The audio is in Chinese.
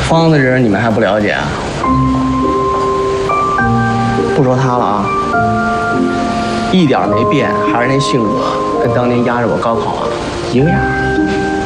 方子这人你们还不了解啊？不说他了啊，一点没变，还是那性格，跟当年压着我高考啊一个样。